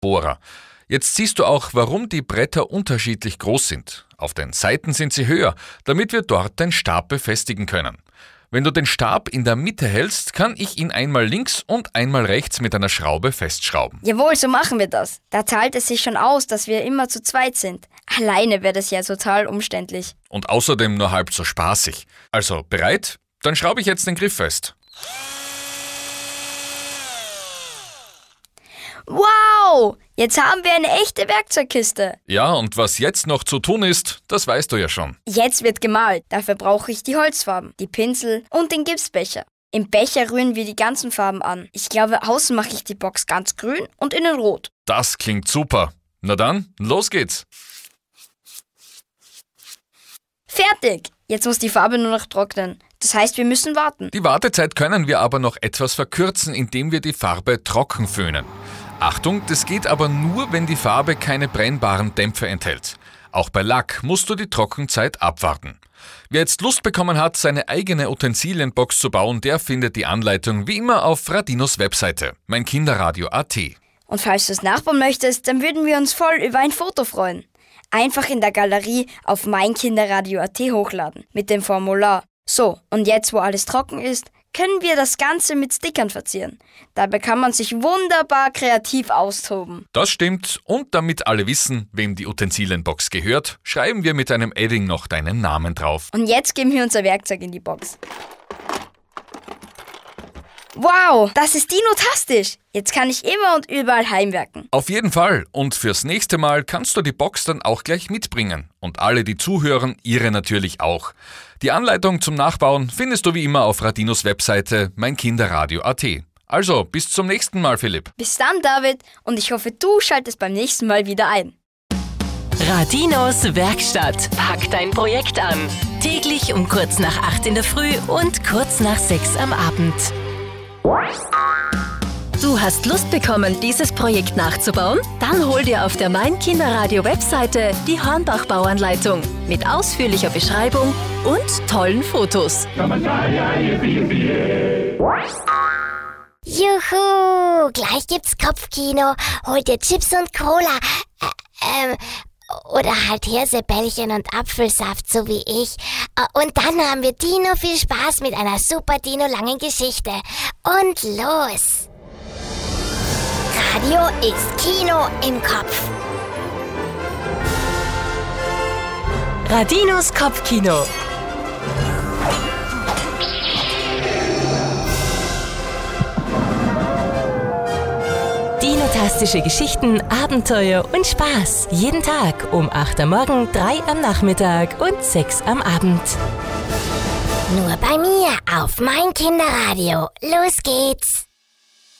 Bohrer. Jetzt siehst du auch, warum die Bretter unterschiedlich groß sind. Auf den Seiten sind sie höher, damit wir dort den Stab befestigen können. Wenn du den Stab in der Mitte hältst, kann ich ihn einmal links und einmal rechts mit einer Schraube festschrauben. Jawohl, so machen wir das. Da zahlt es sich schon aus, dass wir immer zu zweit sind. Alleine wäre das ja total umständlich. Und außerdem nur halb so spaßig. Also, bereit? Dann schraube ich jetzt den Griff fest. Wow! Jetzt haben wir eine echte Werkzeugkiste. Ja, und was jetzt noch zu tun ist, das weißt du ja schon. Jetzt wird gemalt. Dafür brauche ich die Holzfarben, die Pinsel und den Gipsbecher. Im Becher rühren wir die ganzen Farben an. Ich glaube, außen mache ich die Box ganz grün und innen rot. Das klingt super. Na dann, los geht's. Fertig! Jetzt muss die Farbe nur noch trocknen. Das heißt, wir müssen warten. Die Wartezeit können wir aber noch etwas verkürzen, indem wir die Farbe trocken föhnen. Achtung, das geht aber nur, wenn die Farbe keine brennbaren Dämpfe enthält. Auch bei Lack musst du die Trockenzeit abwarten. Wer jetzt Lust bekommen hat, seine eigene Utensilienbox zu bauen, der findet die Anleitung wie immer auf Radinos Webseite, meinkinderradio.at. Und falls du es nachbauen möchtest, dann würden wir uns voll über ein Foto freuen. Einfach in der Galerie auf meinkinderradio.at hochladen mit dem Formular. So, und jetzt, wo alles trocken ist, können wir das Ganze mit Stickern verzieren. Dabei kann man sich wunderbar kreativ austoben. Das stimmt, und damit alle wissen, wem die Utensilienbox gehört, schreiben wir mit einem Edding noch deinen Namen drauf. Und jetzt geben wir unser Werkzeug in die Box. Wow, das ist dinotastisch! Jetzt kann ich immer und überall heimwerken. Auf jeden Fall. Und fürs nächste Mal kannst du die Box dann auch gleich mitbringen. Und alle, die zuhören, ihre natürlich auch. Die Anleitung zum Nachbauen findest du wie immer auf Radinos Webseite meinkinderradio.at. Also, bis zum nächsten Mal, Philipp. Bis dann, David. Und ich hoffe, du schaltest beim nächsten Mal wieder ein. Radinos Werkstatt. Pack dein Projekt an. Täglich um kurz nach 8 in der Früh und kurz nach 6 am Abend. Du hast Lust bekommen, dieses Projekt nachzubauen? Dann hol dir auf der Mein-Kinderradio-Webseite die Hornbach-Bauanleitung mit ausführlicher Beschreibung und tollen Fotos. Juhu, gleich gibt's Kopfkino. Hol dir Chips und Cola. Oder halt Hirsebällchen und Apfelsaft, so wie ich. Und dann haben wir Dino viel Spaß mit einer super Dino-langen Geschichte. Und los! Radio ist Kino im Kopf. Radinos Kopfkino. Dinotastische Geschichten, Abenteuer und Spaß. Jeden Tag um 8 am Morgen, 3 am Nachmittag und 6 am Abend. Nur bei mir auf Mein Kinderradio. Los geht's!